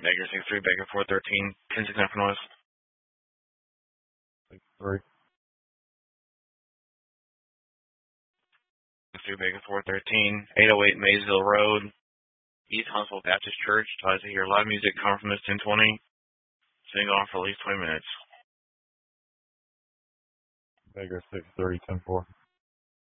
Baker 6-3, Baker 413, 1069 for noise. 6-3. 6-3, Baker 413, 808 Maysville Road, East Huntsville Baptist Church. Tries to hear live music coming from this 1020. Sitting on for at least 20 minutes. Baker 6-3, 10-4.